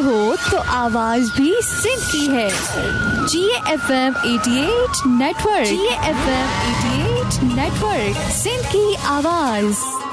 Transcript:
हो तो आवाज भी सिंध की है। GFM 88 network, GFM 88 network, Sindh की आवाज।